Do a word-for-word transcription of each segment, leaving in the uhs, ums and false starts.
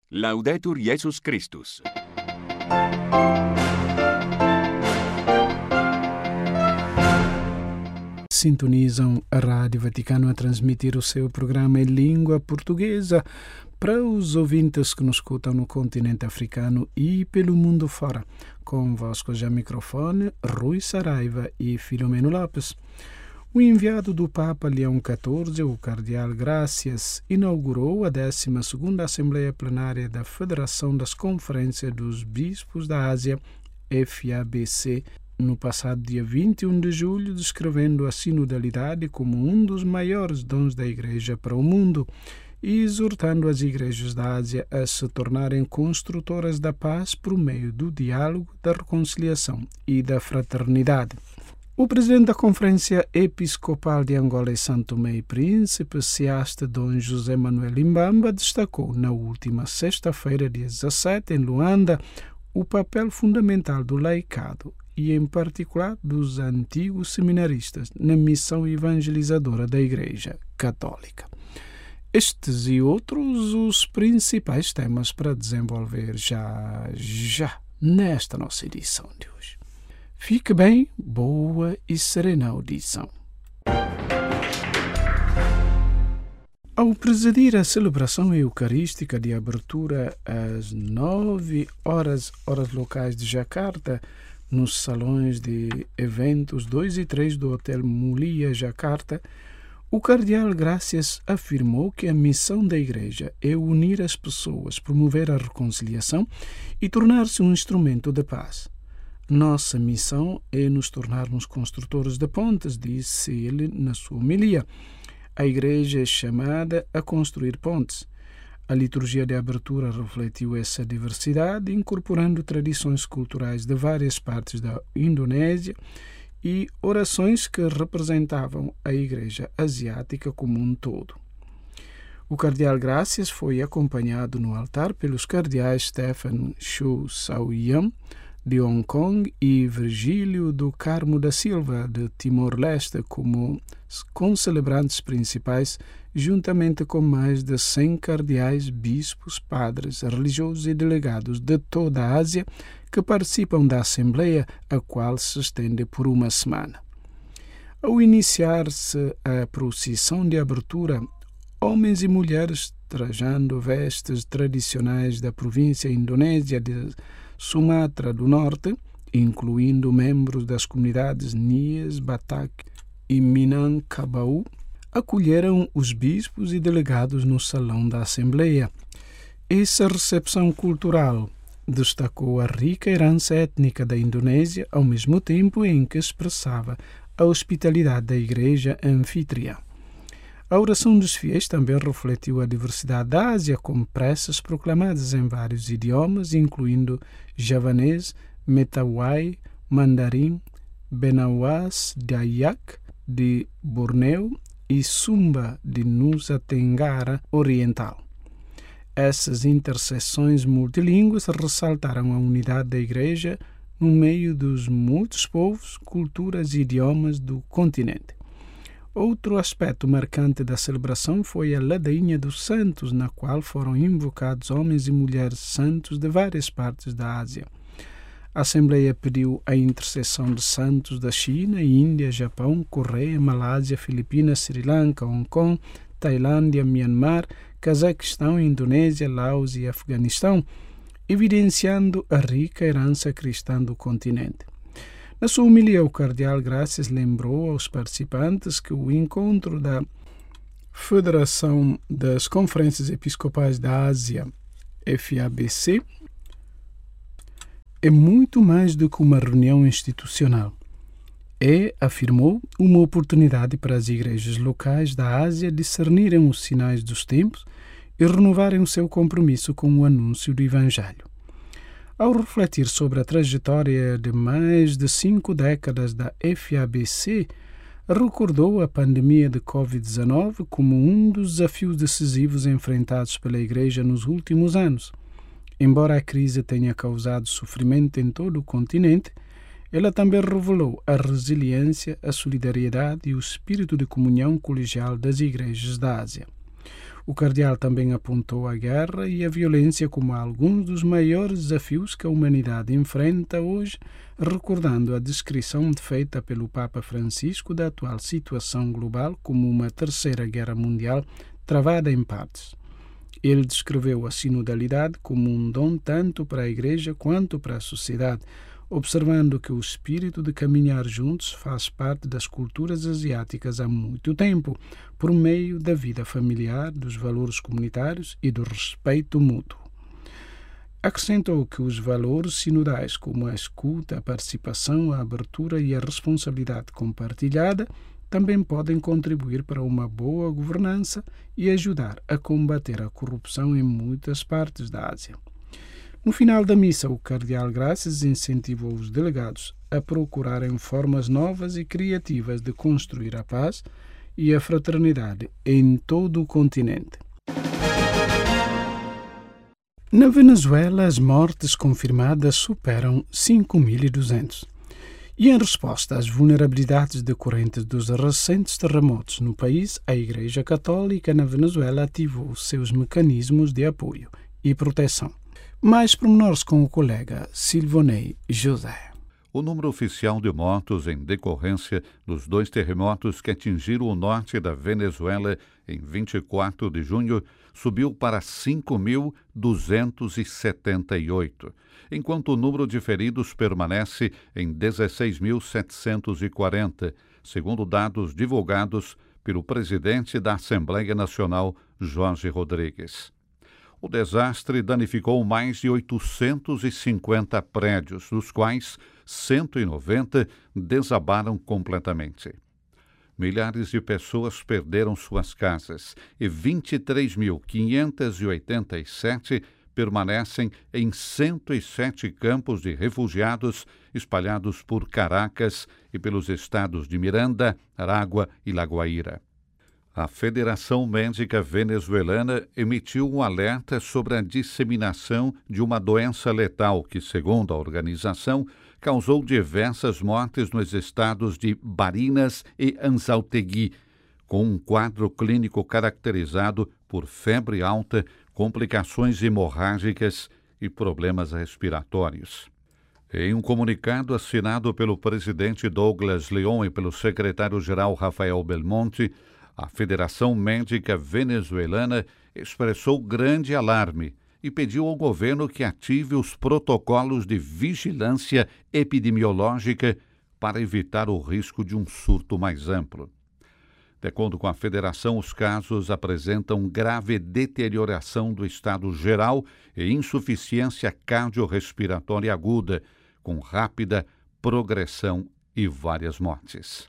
Laudetur Jesus Christus. Sintonizam a Rádio Vaticano a transmitir o seu programa em língua portuguesa para os ouvintes que nos escutam no continente africano e pelo mundo fora. Convosco já microfone, Rui Saraiva e Filomeno Lopes. O enviado do Papa Leão quatorze, o Cardeal Gracias, inaugurou a décima segunda Assembleia Plenária da Federação das Conferências dos Bispos da Ásia, F A B C, no passado dia vinte e um de julho, descrevendo a sinodalidade como um dos maiores dons da Igreja para o mundo e exortando as igrejas da Ásia a se tornarem construtoras da paz por meio do diálogo, da reconciliação e da fraternidade. O presidente da Conferência Episcopal de Angola e Santo Tomé e Príncipe, Seaste Dom José Manuel Imbamba, destacou na última sexta-feira, dia dezassete, em Luanda, o papel fundamental do laicado e, em particular, dos antigos seminaristas na missão evangelizadora da Igreja Católica. Estes e outros os principais temas para desenvolver já, já nesta nossa edição de hoje. Fique bem, boa e serena audição. Ao presidir a celebração eucarística de abertura às nove horas, horas locais de Jacarta, nos salões de eventos dois e três do Hotel Mulia, Jacarta, o Cardeal Gracias afirmou que a missão da Igreja é unir as pessoas, promover a reconciliação e tornar-se um instrumento de paz. Nossa missão é nos tornarmos construtores de pontes, disse ele na sua homilia. A Igreja é chamada a construir pontes. A liturgia de abertura refletiu essa diversidade, incorporando tradições culturais de várias partes da Indonésia e orações que representavam a Igreja Asiática como um todo. O Cardeal Gracias foi acompanhado no altar pelos cardeais Stephen Chow Sao-Yam, de Hong Kong, e Virgílio do Carmo da Silva, de Timor-Leste, como concelebrantes principais, juntamente com mais de cem cardeais, bispos, padres, religiosos e delegados de toda a Ásia que participam da Assembleia, a qual se estende por uma semana. Ao iniciar-se a procissão de abertura, homens e mulheres trajando vestes tradicionais da província indonésia de Sumatra do Norte, incluindo membros das comunidades Nias, Batak e Minangkabau, acolheram os bispos e delegados no salão da Assembleia. Essa recepção cultural destacou a rica herança étnica da Indonésia, ao mesmo tempo em que expressava a hospitalidade da Igreja anfitriã. A oração dos fiéis também refletiu a diversidade da Ásia, com preces proclamadas em vários idiomas, incluindo javanês, metawai, mandarim, benawas, dayak, de Borneo e Sumba, de Nusa Tenggara Oriental. Essas intercessões multilíngues ressaltaram a unidade da Igreja no meio dos muitos povos, culturas e idiomas do continente. Outro aspecto marcante da celebração foi a ladainha dos santos, na qual foram invocados homens e mulheres santos de várias partes da Ásia. A Assembleia pediu a intercessão de santos da China, Índia, Japão, Coreia, Malásia, Filipinas, Sri Lanka, Hong Kong, Tailândia, Myanmar, Cazaquistão, Indonésia, Laos e Afeganistão, evidenciando a rica herança cristã do continente. Na sua homilia, o Cardeal Gracias lembrou aos participantes que o encontro da Federação das Conferências Episcopais da Ásia, F A B C, é muito mais do que uma reunião institucional. É, afirmou, uma oportunidade para as igrejas locais da Ásia discernirem os sinais dos tempos e renovarem o seu compromisso com o anúncio do Evangelho. Ao refletir sobre a trajetória de mais de cinco décadas da F A B C, recordou a pandemia de covid dezenove como um dos desafios decisivos enfrentados pela Igreja nos últimos anos. Embora a crise tenha causado sofrimento em todo o continente, ela também revelou a resiliência, a solidariedade e o espírito de comunhão colegial das igrejas da Ásia. O cardeal também apontou a guerra e a violência como alguns dos maiores desafios que a humanidade enfrenta hoje, recordando a descrição feita pelo Papa Francisco da atual situação global como uma terceira guerra mundial travada em partes. Ele descreveu a sinodalidade como um dom tanto para a Igreja quanto para a sociedade, observando que o espírito de caminhar juntos faz parte das culturas asiáticas há muito tempo, por meio da vida familiar, dos valores comunitários e do respeito mútuo. Acrescentou que os valores sinodais, como a escuta, a participação, a abertura e a responsabilidade compartilhada, também podem contribuir para uma boa governança e ajudar a combater a corrupção em muitas partes da Ásia. No final da missa, o cardeal Graças incentivou os delegados a procurarem formas novas e criativas de construir a paz e a fraternidade em todo o continente. Na Venezuela, as mortes confirmadas superam cinco mil e duzentos. E em resposta às vulnerabilidades decorrentes dos recentes terremotos no país, a Igreja Católica na Venezuela ativou seus mecanismos de apoio e proteção. Mais pormenores com o colega Silvonei José. O número oficial de mortos em decorrência dos dois terremotos que atingiram o norte da Venezuela em vinte e quatro de junho subiu para cinco mil duzentos e setenta e oito, enquanto o número de feridos permanece em dezesseis mil setecentos e quarenta, segundo dados divulgados pelo presidente da Assembleia Nacional, Jorge Rodrigues. O desastre danificou mais de oitocentos e cinquenta prédios, dos quais cento e noventa desabaram completamente. Milhares de pessoas perderam suas casas e vinte e três mil quinhentos e oitenta e sete permanecem em cento e sete campos de refugiados espalhados por Caracas e pelos estados de Miranda, Aragua e La Guaira. A Federação Médica Venezuelana emitiu um alerta sobre a disseminação de uma doença letal que, segundo a organização, causou diversas mortes nos estados de Barinas e Anzoátegui, com um quadro clínico caracterizado por febre alta, complicações hemorrágicas e problemas respiratórios. Em um comunicado assinado pelo presidente Douglas Leon e pelo secretário-geral Rafael Belmonte, a Federação Médica Venezuelana expressou grande alarme e pediu ao governo que ative os protocolos de vigilância epidemiológica para evitar o risco de um surto mais amplo. De acordo com a federação, os casos apresentam grave deterioração do estado geral e insuficiência cardiorrespiratória aguda, com rápida progressão e várias mortes.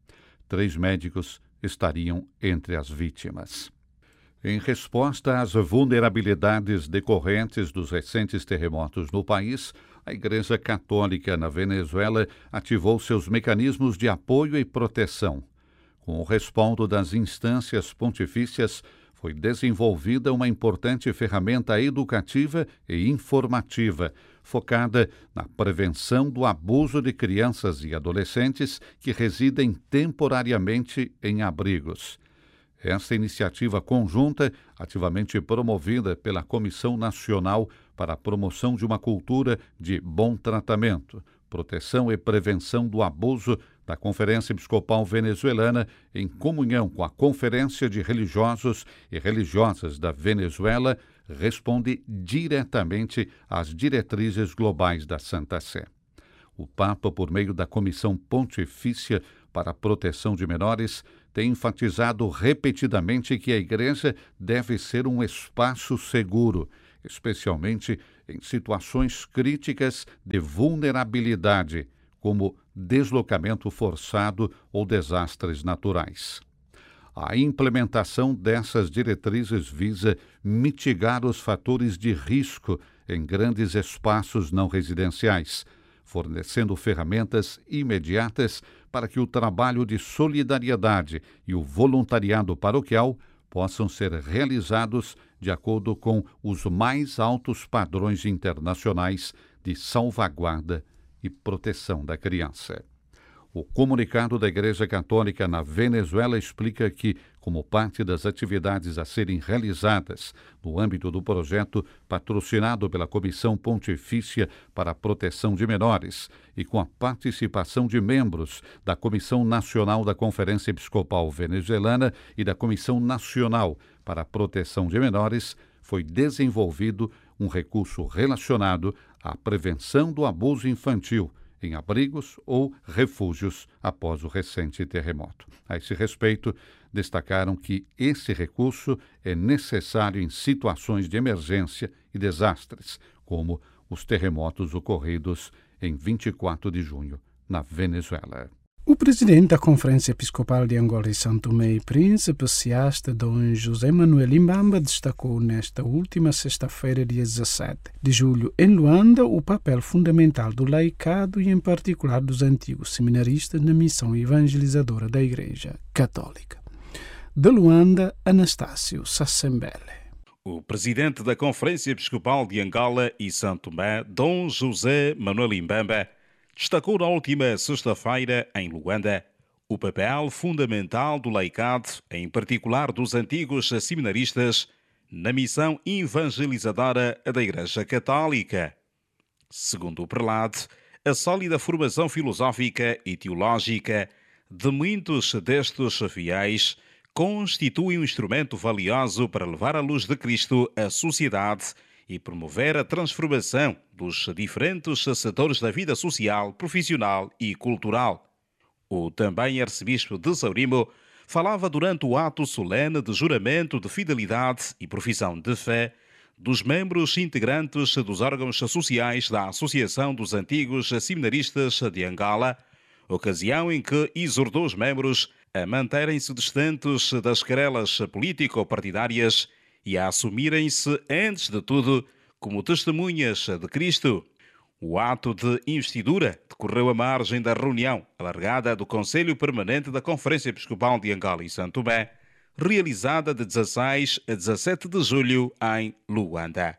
Três médicos estariam entre as vítimas. Em resposta às vulnerabilidades decorrentes dos recentes terremotos no país, a Igreja Católica na Venezuela ativou seus mecanismos de apoio e proteção. Com o respaldo das instâncias pontifícias, foi desenvolvida uma importante ferramenta educativa e informativa, focada na prevenção do abuso de crianças e adolescentes que residem temporariamente em abrigos. Esta iniciativa conjunta, ativamente promovida pela Comissão Nacional para a Promoção de uma Cultura de Bom Tratamento, Proteção e Prevenção do Abuso, da Conferência Episcopal Venezuelana, em comunhão com a Conferência de Religiosos e Religiosas da Venezuela, responde diretamente às diretrizes globais da Santa Sé. O Papa, por meio da Comissão Pontifícia para a Proteção de Menores, tem enfatizado repetidamente que a Igreja deve ser um espaço seguro, especialmente em situações críticas de vulnerabilidade, como deslocamento forçado ou desastres naturais. A implementação dessas diretrizes visa mitigar os fatores de risco em grandes espaços não residenciais, fornecendo ferramentas imediatas para que o trabalho de solidariedade e o voluntariado paroquial possam ser realizados de acordo com os mais altos padrões internacionais de salvaguarda e proteção da criança. O comunicado da Igreja Católica na Venezuela explica que, como parte das atividades a serem realizadas no âmbito do projeto patrocinado pela Comissão Pontifícia para a Proteção de Menores e com a participação de membros da Comissão Nacional da Conferência Episcopal Venezuelana e da Comissão Nacional para a Proteção de Menores, foi desenvolvido um recurso relacionado à prevenção do abuso infantil em abrigos ou refúgios após o recente terremoto. A esse respeito, destacaram que esse recurso é necessário em situações de emergência e desastres, como os terremotos ocorridos em vinte e quatro de junho, na Venezuela. O presidente da Conferência Episcopal de Angola e São Tomé e Príncipe, Ciasta Dom José Manuel Imbamba, destacou nesta última sexta-feira, dia dezassete de julho, em Luanda, o papel fundamental do laicado e, em particular, dos antigos seminaristas na missão evangelizadora da Igreja Católica. De Luanda, Anastácio Sassembele. O presidente da Conferência Episcopal de Angola e São Tomé, Dom José Manuel Imbamba, destacou na última sexta-feira, em Luanda, o papel fundamental do laicado, em particular dos antigos seminaristas, na missão evangelizadora da Igreja Católica. Segundo o prelado, a sólida formação filosófica e teológica de muitos destes fiéis constitui um instrumento valioso para levar a luz de Cristo à sociedade e promover a transformação dos diferentes setores da vida social, profissional e cultural. O também arcebispo de Saurimo falava durante o ato solene de juramento de fidelidade e profissão de fé dos membros integrantes dos órgãos sociais da Associação dos Antigos Seminaristas de Angola, ocasião em que exortou os membros a manterem-se distantes das querelas político-partidárias e a assumirem-se, antes de tudo, como testemunhas de Cristo. O ato de investidura decorreu à margem da reunião alargada do Conselho Permanente da Conferência Episcopal de Angola e São Tomé, realizada de dezasseis a dezassete de julho em Luanda.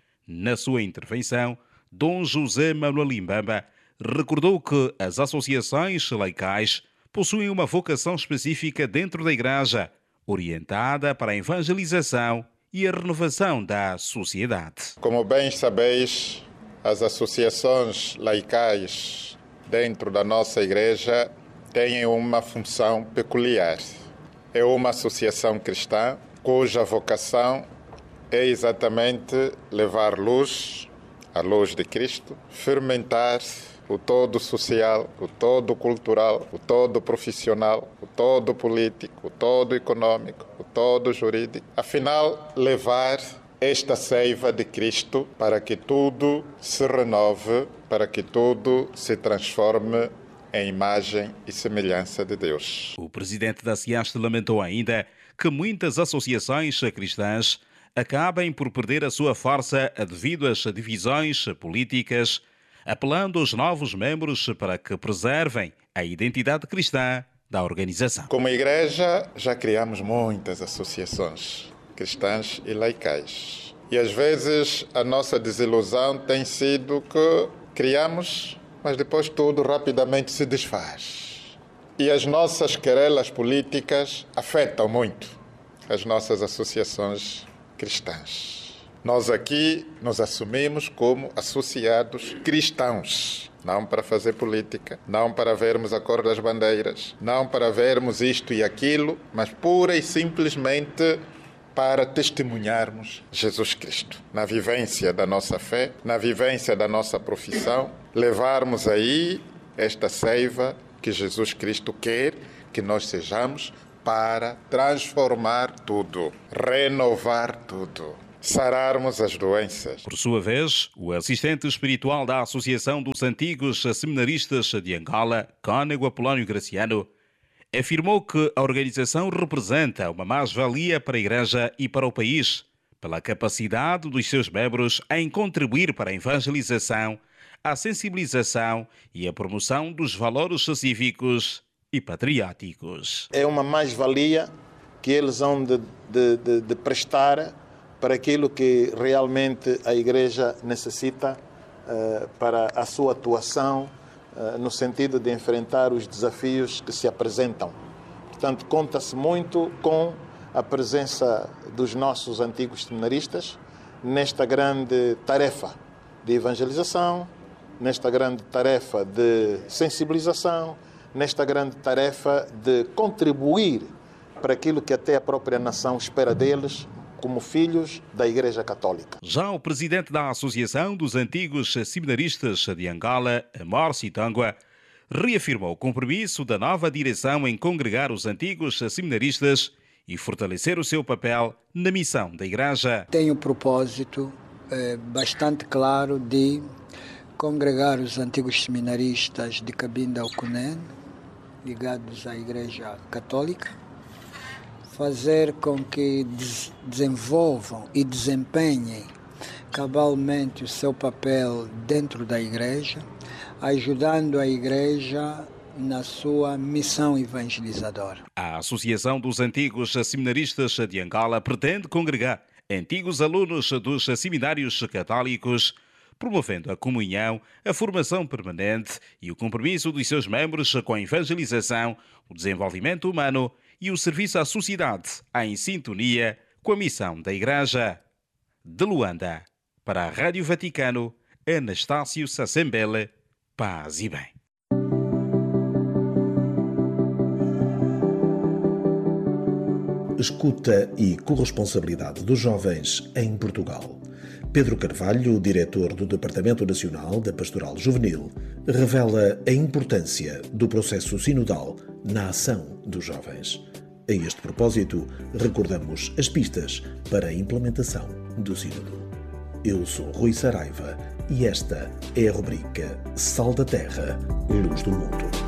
Na sua intervenção, Dom José Manuel Imbamba recordou que as associações laicais possuem uma vocação específica dentro da Igreja, orientada para a evangelização e a renovação da sociedade. Como bem sabeis, as associações laicais dentro da nossa Igreja têm uma função peculiar. É uma associação cristã cuja vocação é exatamente levar luz, a luz de Cristo, fermentar o todo social, o todo cultural, o todo profissional, o todo político, o todo econômico, o todo jurídico. Afinal, levar esta seiva de Cristo para que tudo se renove, para que tudo se transforme em imagem e semelhança de Deus. O presidente da Ciasta lamentou ainda que muitas associações cristãs acabem por perder a sua força devido às divisões políticas, apelando aos novos membros para que preservem a identidade cristã da organização. Como igreja, já criamos muitas associações cristãs e laicais. E às vezes a nossa desilusão tem sido que criamos, mas depois tudo rapidamente se desfaz. E as nossas querelas políticas afetam muito as nossas associações cristãs. Nós aqui nos assumimos como associados cristãos, não para fazer política, não para vermos a cor das bandeiras, não para vermos isto e aquilo, mas pura e simplesmente para testemunharmos Jesus Cristo. Na vivência da nossa fé, na vivência da nossa profissão, levarmos aí esta seiva que Jesus Cristo quer que nós sejamos para transformar tudo, renovar tudo, sararmos as doenças. Por sua vez, o assistente espiritual da Associação dos Antigos Seminaristas de Angola, Cônego Apolónio Graciano, afirmou que a organização representa uma mais-valia para a Igreja e para o país, pela capacidade dos seus membros em contribuir para a evangelização, a sensibilização e a promoção dos valores cívicos e patrióticos. É uma mais-valia que eles hão de, de, de, de prestar para aquilo que realmente a Igreja necessita uh, para a sua atuação uh, no sentido de enfrentar os desafios que se apresentam. Portanto, conta-se muito com a presença dos nossos antigos seminaristas nesta grande tarefa de evangelização, nesta grande tarefa de sensibilização, nesta grande tarefa de contribuir para aquilo que até a própria nação espera deles, como filhos da Igreja Católica. Já o presidente da Associação dos Antigos Seminaristas de Angola, Amor Sitangua, reafirmou o compromisso da nova direção em congregar os antigos seminaristas e fortalecer o seu papel na missão da Igreja. Tem o propósito é, bastante claro de congregar os antigos seminaristas de Cabinda ao Cunene, ligados à Igreja Católica, fazer com que des- desenvolvam e desempenhem cabalmente o seu papel dentro da Igreja, ajudando a Igreja na sua missão evangelizadora. A Associação dos Antigos Seminaristas de Angola pretende congregar antigos alunos dos seminários católicos, promovendo a comunhão, a formação permanente e o compromisso dos seus membros com a evangelização, o desenvolvimento humano e o serviço à sociedade, em sintonia com a missão da Igreja. De Luanda, para a Rádio Vaticano, Anastácio Sassembele, paz e bem. Escuta e corresponsabilidade dos jovens em Portugal. Pedro Carvalho, diretor do Departamento Nacional da Pastoral Juvenil, revela a importância do processo sinodal na ação dos jovens. A este propósito, recordamos as pistas para a implementação do sínodo. Eu sou Rui Saraiva e esta é a rubrica Sal da Terra, Luz do Mundo.